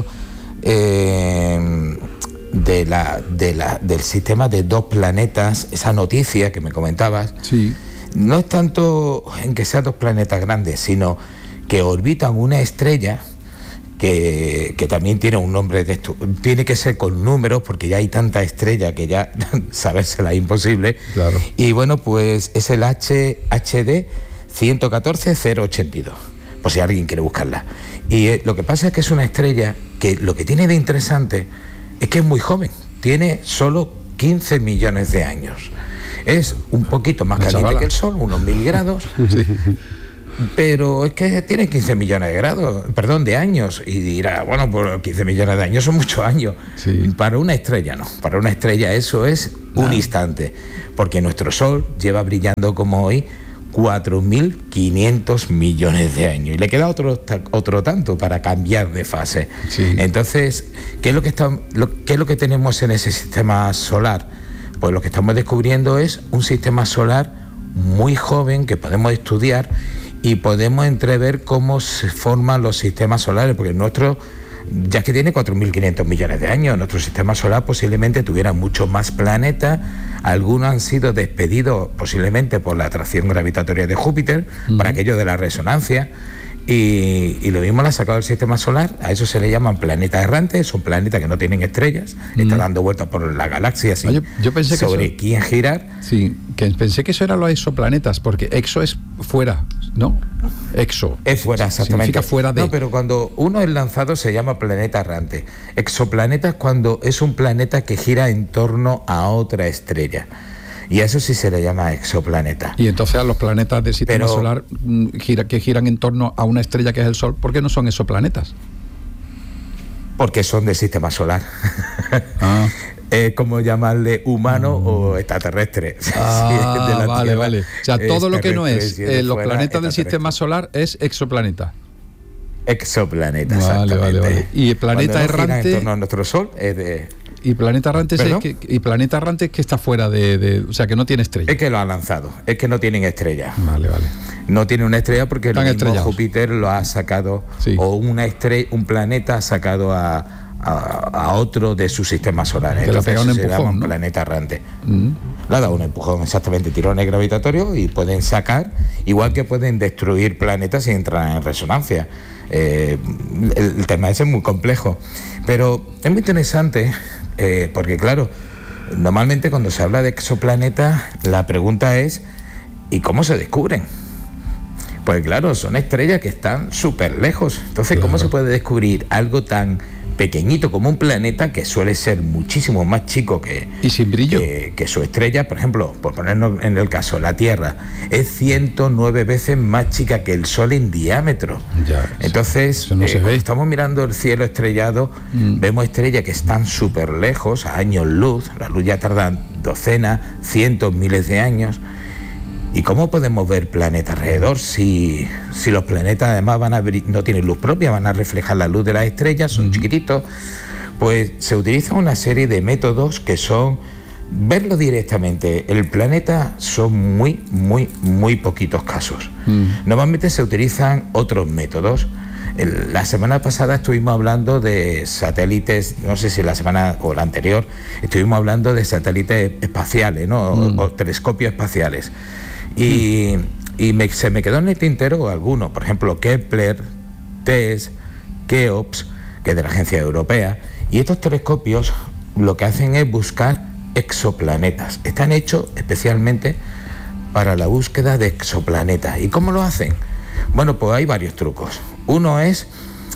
eh, de la, de la, del sistema de dos planetas, esa noticia que me comentabas, sí. no es tanto en que sean dos planetas grandes, sino que orbitan una estrella que, que también tiene un nombre de esto. Tiene que ser con números porque ya hay tanta estrella que ya sabérsela es imposible. Claro. Y bueno, pues es el H D ciento catorce cero ochenta y dos, por si alguien quiere buscarla. Y eh, lo que pasa es que es una estrella que lo que tiene de interesante es que es muy joven, tiene solo quince millones de años. Es un poquito más caliente chavala. que el Sol, unos mil grados, sí. pero es que tiene quince millones de grados, perdón, de años. Y dirá, bueno, pues quince millones de años son muchos años. Sí. Para una estrella no, para una estrella eso es un ah. instante, porque nuestro Sol lleva brillando como hoy cuatro mil quinientos millones de años y le queda otro otro tanto para cambiar de fase. Sí. Entonces, ¿qué es lo que está, lo, qué es lo que tenemos en ese sistema solar? Pues lo que estamos descubriendo es un sistema solar muy joven que podemos estudiar y podemos entrever cómo se forman los sistemas solares, porque nuestro, ya que tiene cuatro mil quinientos millones de años, nuestro sistema solar posiblemente tuviera muchos más planetas. Algunos han sido despedidos posiblemente por la atracción gravitatoria de Júpiter, uh-huh. para aquello de la resonancia, y, y lo mismo le ha sacado el sistema solar. A eso se le llaman planetas errantes, son planetas que no tienen estrellas, uh-huh. están dando vueltas por la galaxia sin yo, yo pensé sobre que eso, quién girar. Sí, que pensé que eso eran los exoplanetas, porque exo es fuera, ¿no? Exo. Es fuera, exactamente. Significa fuera de. No, pero cuando uno es lanzado se llama planeta errante. Exoplaneta es cuando es un planeta que gira en torno a otra estrella. Y a eso sí se le llama exoplaneta. Y entonces a los planetas del sistema pero, solar gira, que giran en torno a una estrella que es el Sol, ¿por qué no son exoplanetas? Porque son del sistema solar. Ah. Es como llamarle humano mm. o extraterrestre. Ah, sí, de la vale, Tierra, vale. O sea, todo lo que no es eh, los planetas del sistema solar es exoplaneta. Exoplaneta, vale, exactamente. Vale, vale. Y el planeta Cuando no gira errante. En torno a nuestro Sol es de. Y planeta errante es que y planeta errante es que está fuera de, de, o sea, que no tiene estrella. Es que lo ha lanzado, es que no tienen estrella. Vale, vale. No tiene una estrella porque el mismo Júpiter lo ha sacado, sí. o una estrella, un planeta ha sacado a, a, a otro de sus sistemas solares. Que entonces le un se empujón, llama un ¿no? planeta errante. Mm. Le ha dado un empujón, exactamente, tirones gravitatorios, y pueden sacar, igual que pueden destruir planetas si entran en resonancia. Eh, el, el tema ese es muy complejo, pero es muy interesante. Eh, porque claro, normalmente cuando se habla de exoplanetas la pregunta es ¿y cómo se descubren? Pues claro, son estrellas que están súper lejos. Entonces, claro. ¿cómo se puede descubrir algo tan pequeñito como un planeta que suele ser muchísimo más chico que, ¿Y sin brillo? que, que su estrella? Por ejemplo, por ponernos en el caso, la Tierra es ciento nueve veces más chica que el Sol en diámetro. Ya, Entonces, no eh, se cuando ve. estamos mirando el cielo estrellado, mm. vemos estrellas que están súper lejos, a años luz. La luz ya tarda docenas, cientos, miles de años. ¿Y cómo podemos ver planetas alrededor si, si los planetas además van a no tienen luz propia, van a reflejar la luz de las estrellas, son uh-huh. chiquititos? Pues se utiliza una serie de métodos que son verlo directamente. El planeta son muy, muy, muy poquitos casos. Uh-huh. Normalmente se utilizan otros métodos. El, la semana pasada estuvimos hablando de satélites, no sé si la semana o la anterior, estuvimos hablando de satélites espaciales, ¿no? Uh-huh. o, o telescopios espaciales. Y, y me, se me quedó en el tintero algunos, por ejemplo, Kepler, TESS, Keops, que es de la Agencia Europea, y estos telescopios lo que hacen es buscar exoplanetas. Están hechos especialmente para la búsqueda de exoplanetas. ¿Y cómo lo hacen? Bueno, pues hay varios trucos. Uno es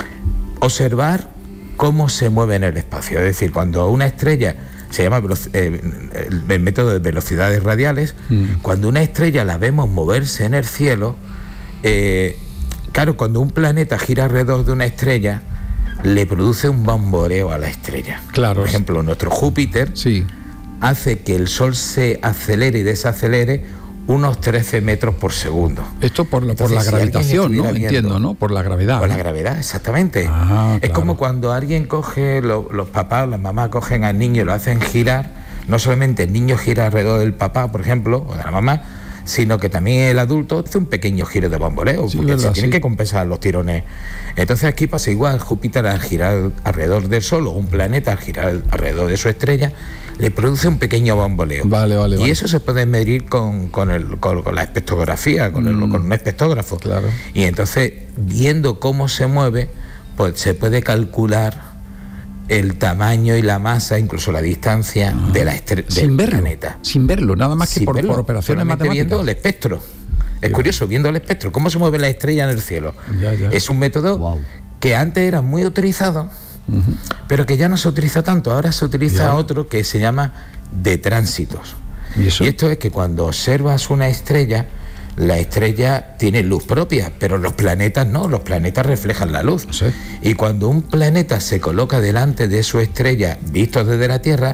observar cómo se mueve en el espacio, es decir, cuando una estrella se llama eh, el, el método de velocidades radiales. Mm. Cuando una estrella la vemos moverse en el cielo, eh, claro, cuando un planeta gira alrededor de una estrella, le produce un bamboleo a la estrella. Claro. Por ejemplo, nuestro Júpiter sí. hace que el Sol se acelere y desacelere unos trece metros por segundo. Esto por, la, por la si gravitación, ¿no? viendo, Entiendo, ¿no? Por la gravedad. Por ¿no? la gravedad, exactamente. Ah, es claro. como cuando alguien coge, lo, los papás, las mamás cogen al niño y lo hacen girar. No solamente el niño gira alrededor del papá, por ejemplo, o de la mamá, sino que también el adulto hace un pequeño giro de bamboleo, Sí, porque verdad, se tienen sí. que compensar los tirones. Entonces aquí pasa igual, Júpiter al girar alrededor del Sol, o un planeta al girar alrededor de su estrella, le produce un pequeño bamboleo. Vale, vale, y vale. eso se puede medir con, con, el, con, con la espectrografía, con, el, Mm. con un espectógrafo. Claro. Y entonces, viendo cómo se mueve, pues se puede calcular el tamaño y la masa, incluso la distancia Ah. de la estre- del Sin verlo. planeta. Sin verlo, nada más que Sin por, verlo, por operaciones solamente matemáticas. viendo el espectro. Es curioso, viendo el espectro, cómo se mueve la estrella en el cielo. Ya, ya. Es un método Wow. que antes era muy utilizado, Ujú. pero que ya no se utiliza tanto. Ahora se utiliza Ya. otro que se llama de tránsitos. ¿Y eso? Y esto es que cuando observas una estrella, la estrella tiene luz propia, pero los planetas no, los planetas reflejan la luz. Sí. Y cuando un planeta se coloca delante de su estrella, visto desde la Tierra,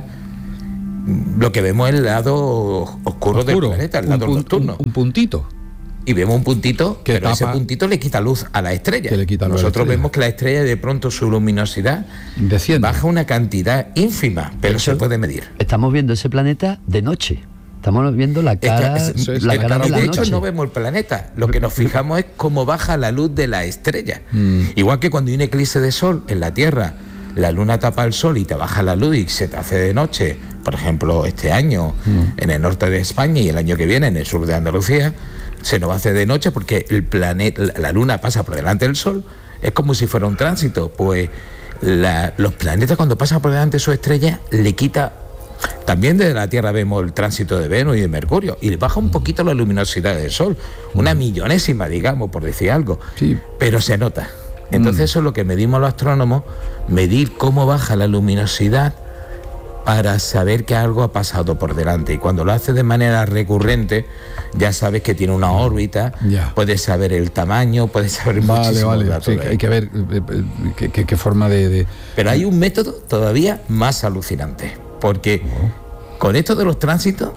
mm, lo que vemos es el lado oscuro, del Oscuro, planeta, el un lado pun- nocturno. Un, un puntito. Y vemos un puntito, Que pero ese tapa- puntito le quita luz a la estrella. Que le quita luz a la Nosotros estrella. vemos que la estrella, de pronto, su luminosidad Desciende. baja una cantidad ínfima, pero se puede medir. Estamos viendo ese planeta de noche. Estamos viendo la cara, Esta- es- la es- cara de y la de hecho noche. no vemos el planeta, lo que nos fijamos es cómo baja la luz de la estrella. Mm. Igual que cuando hay un eclipse de sol en la Tierra, la luna tapa el sol y te baja la luz y se te hace de noche, por ejemplo este año Mm. en el norte de España y el año que viene en el sur de Andalucía, se nos hace de noche porque el planeta, la luna pasa por delante del sol, es como si fuera un tránsito. Pues la- los planetas cuando pasan por delante de su estrella le quita. También desde la Tierra vemos el tránsito de Venus y de Mercurio y le baja un poquito la luminosidad del Sol, una millonésima, digamos, por decir algo, Sí. pero se nota. Entonces eso es lo que medimos los astrónomos, medir cómo baja la luminosidad para saber que algo ha pasado por delante. Y cuando lo haces de manera recurrente, ya sabes que tiene una órbita, Ya. puedes saber el tamaño, puedes saber Vale, muchísimos vale. datos Sí, de hay él. que ver eh, eh, qué, qué- qué forma de, de- Pero hay un método todavía más alucinante, porque con esto de los tránsitos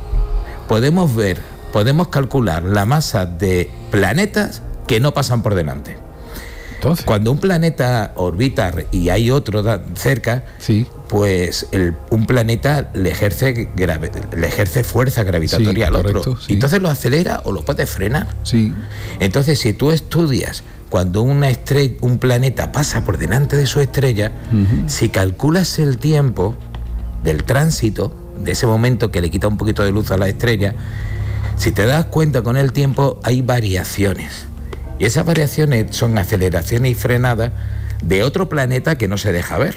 podemos ver, podemos calcular la masa de planetas que no pasan por delante. Entonces, Cuando un planeta orbita y hay otro da- cerca, sí. pues el- un planeta le ejerce, grave- le ejerce fuerza gravitatoria Sí, al otro. correcto, sí. Entonces lo acelera o lo puede frenar. Sí. Entonces, si tú estudias cuando una estrella, un planeta pasa por delante de su estrella, Ujú. si calculas el tiempo del tránsito, de ese momento que le quita un poquito de luz a la estrella, si te das cuenta con el tiempo hay variaciones. Y esas variaciones son aceleraciones y frenadas de otro planeta que no se deja ver,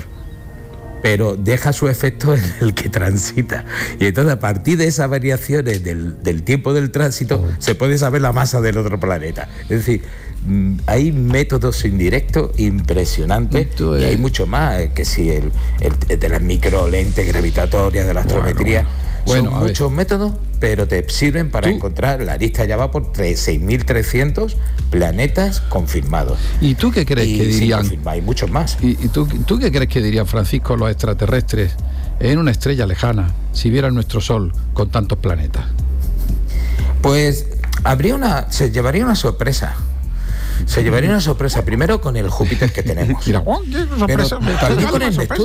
pero deja su efecto en el que transita. Y entonces a partir de esas variaciones del, del tiempo del tránsito se puede saber la masa del otro planeta. Es decir, mm, hay métodos indirectos impresionantes Esto y es- hay mucho más, eh, que si el, el- de las microlentes gravitatorias, de la astrometría. Bueno, Son a ver. muchos métodos, pero te sirven para Tú- encontrar, la lista ya va por seis mil trescientos planetas confirmados. ¿Y tú qué crees Y que sin dirían? confirmar, hay muchos más. ¿Y, y tú, tú qué crees que dirían, Francisco, los extraterrestres en una estrella lejana si vieran nuestro Sol con tantos planetas? Pues habría una, se llevaría una sorpresa. Se llevaría una sorpresa primero con el Júpiter que tenemos. Mira, ¡oh, qué Pero sorpresa! me- también me con da el una sorpresa.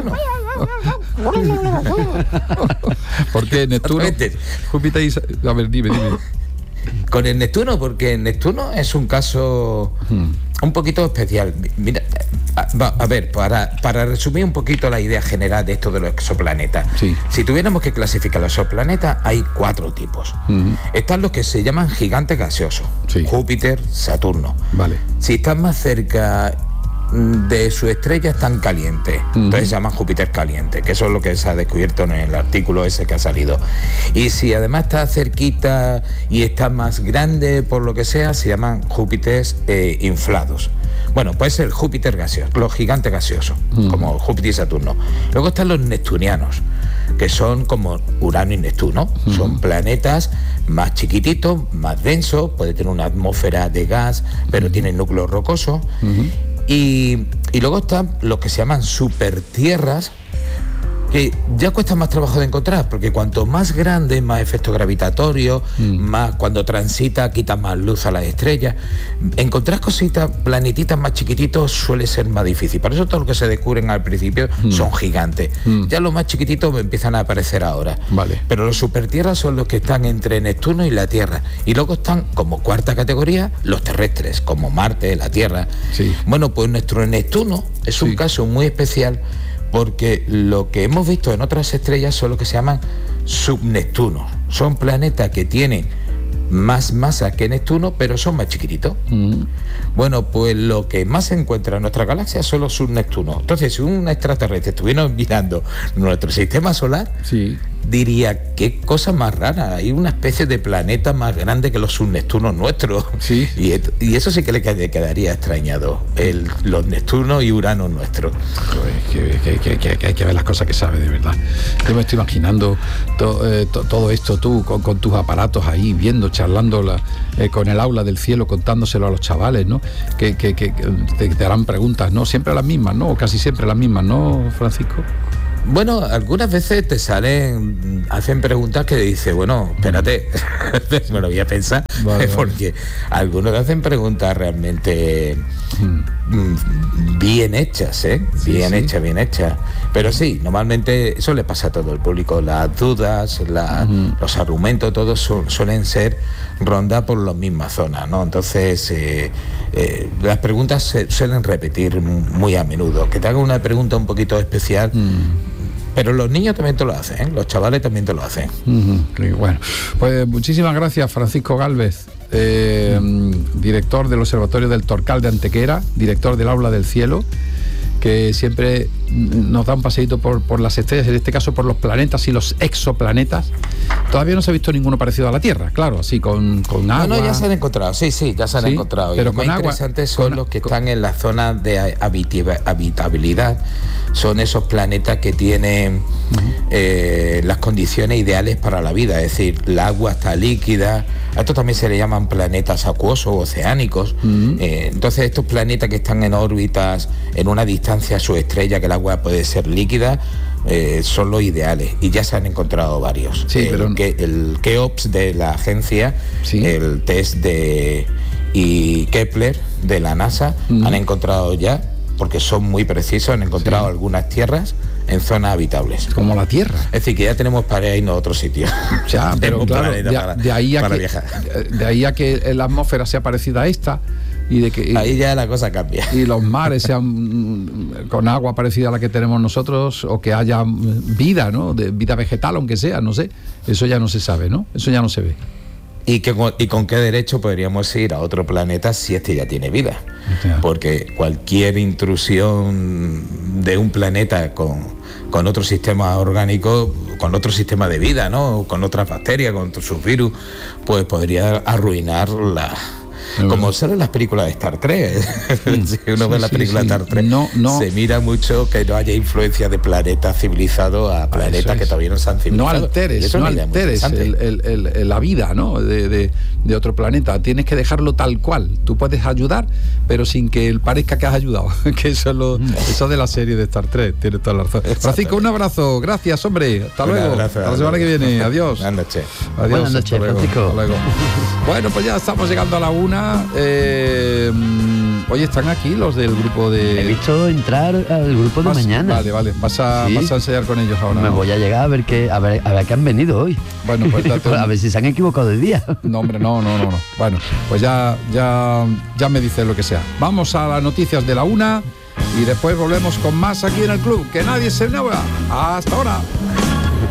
Neptuno. Porque Neptuno, Exactamente. Júpiter y... Sa- A ver, dime, dime. Con el Neptuno, porque Neptuno es un caso Hmm. un poquito especial. Mira, a, va- a ver, para, para resumir un poquito la idea general de esto de los exoplanetas. Sí. Si tuviéramos que clasificar los exoplanetas, hay cuatro tipos. Ujú. Están los que se llaman gigantes gaseosos. Sí. Júpiter, Saturno. Vale. Si están más cerca mm, de su estrella, están calientes. Ujú. Entonces se llaman Júpiter caliente, que eso es lo que se ha descubierto en el artículo ese que ha salido. Y si además está cerquita y está más grande, por lo que sea, se llaman Júpiteres eh, inflados. Bueno, pues el Júpiter gaseoso, los gigantes gaseosos, Ujú. como Júpiter y Saturno. Luego están los neptunianos, que son como Urano y Neptuno. Son planetas más chiquititos, más densos, puede tener una atmósfera de gas, pero tienen núcleo rocoso. Y, y luego están los que se llaman supertierras que ya cuesta más trabajo de encontrar, porque cuanto más grande, más efecto gravitatorio, mm. más cuando transita quita más luz a las estrellas. Encontrar cositas, planetitas más chiquititos suele ser más difícil. Por eso todo lo que se descubren al principio mm. son gigantes. Mm. Ya los más chiquititos empiezan a aparecer ahora. Vale. Pero los supertierras son los que están entre Neptuno y la Tierra. Y luego están como cuarta categoría los terrestres, como Marte, la Tierra. Sí. Bueno, pues nuestro Neptuno es sí. un caso muy especial, porque lo que hemos visto en otras estrellas son lo que se llaman subneptunos. Son planetas que tienen más masa que Neptuno, pero son más chiquititos. Mm. Bueno, pues lo que más se encuentra en nuestra galaxia son los subneptunos. Entonces, si un extraterrestre estuviera mirando nuestro sistema solar, sí. diría, qué cosa más rara, hay una especie de planeta más grande que los subneptunos nuestros. Sí. Y, y eso sí que le quedaría extrañado, el, los Neptunos y Urano nuestros. Que, que, que, que, que hay que ver las cosas que sabe, de verdad. Yo me estoy imaginando to, eh, to, todo esto tú con, con tus aparatos ahí, viendo, charlando la, eh, con el aula del cielo, contándoselo a los chavales, ¿no? Que, que, que, que te, te harán preguntas, ¿no? Siempre las mismas, ¿no? O casi siempre las mismas, ¿no, Francisco? Bueno, algunas veces te salen, hacen preguntas que dices, bueno, espérate, me lo voy a pensar, vale, porque vale. algunos hacen preguntas realmente mm. bien hechas, ¿eh? Sí, bien sí. hechas, bien hechas. Pero sí, normalmente eso le pasa a todo el público, las dudas, la, uh-huh. los argumentos, todos su, suelen ser rondar por las mismas zonas, ¿no? Entonces, eh, eh, las preguntas se suelen repetir muy a menudo. Que te haga una pregunta un poquito especial, uh-huh. pero los niños también te lo hacen, ¿eh? Los chavales también te lo hacen. Uh-huh. Bueno, pues muchísimas gracias, Francisco Gálvez, eh, uh-huh. director del Observatorio del Torcal de Antequera, director del Aula del Cielo, que siempre nos da un paseíto por, por las estrellas, en este caso por los planetas y los exoplanetas. Todavía no se ha visto ninguno parecido a la Tierra, claro, así con, con agua. No, no, ya se han encontrado, sí, sí, ya se han ¿Sí? encontrado. Pero y con los más agua, interesantes son con, los que con, están en la zona de habitabilidad. Son esos planetas que tienen uh-huh. eh, las condiciones ideales para la vida, es decir, el agua está líquida. A estos también se le llaman planetas acuosos, oceánicos. Uh-huh. Eh, entonces, estos planetas que están en órbitas, en una distancia a su estrella, que el agua puede ser líquida, eh, son los ideales. Y ya se han encontrado varios. Sí, el, pero... que, el Keops de la agencia, ¿sí? el test de y Kepler de la NASA, uh-huh. han encontrado ya, porque son muy precisos, han encontrado sí. algunas tierras en zonas habitables. Como la Tierra. Es decir, que ya tenemos para irnos a otro sitio. Ya, pero claro, de, para, de, ahí a para que, viajar. de ahí a que la atmósfera sea parecida a esta, y de que y, ahí ya la cosa cambia. Y los mares sean con agua parecida a la que tenemos nosotros, o que haya vida, ¿no? De vida vegetal, aunque sea, no sé. Eso ya no se sabe, ¿no? Eso ya no se ve. ¿Y, que, ¿Y con qué derecho podríamos ir a otro planeta si este ya tiene vida? Ya. Porque cualquier intrusión de un planeta con, con otro sistema orgánico, con otro sistema de vida, ¿no? Con otras bacterias, con sus virus, pues podría arruinar la... Como sale en las películas de Star Trek. Si uno sí, ve las películas sí, sí. de Star Trek, no, no. se mira mucho que no haya influencia de planetas civilizados a planetas es. que todavía no se han civilizado. No alteres, no alteres el, el, el, la vida, ¿no? de, de, de otro planeta. Tienes que dejarlo tal cual. Tú puedes ayudar, pero sin que parezca que has ayudado. Que eso es lo, eso de la serie de Star Trek. Tienes toda la razón. Francisco, un abrazo. Gracias, hombre. Hasta un luego. Abrazo, hasta la semana que viene. Adiós. Buenas noches. Adiós. Buenas noches, Francisco. Hasta luego. Bueno, pues ya estamos llegando a la una. Eh, oye, están aquí los del grupo de... He visto entrar al grupo de vas, mañana. Vale, vale, vas a, ¿sí? vas a enseñar con ellos ahora. Me ¿no? voy a llegar a ver qué a ver, a ver qué han venido hoy. Bueno, pues date un... a ver si se han equivocado de día. No, hombre, no, no, no, no. Bueno, pues ya, ya, ya me dices lo que sea. Vamos a las noticias de la una y después volvemos con más aquí en el club. Que nadie se mueva. Hasta ahora.